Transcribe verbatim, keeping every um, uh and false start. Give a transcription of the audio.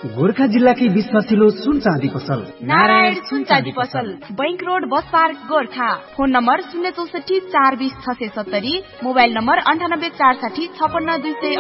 गोर्खा जिल्लाकै विश्वासिलो सुन चाँदी पसल नारायण सुन चाँदी पसल, bank road, bus park, Gorkha. Phone number शून्य चौसठी चार बीस छ सय सत्तरी, मोबाइल नम्बर अन्ठानब्बे चार साठी छपन्न दुई सय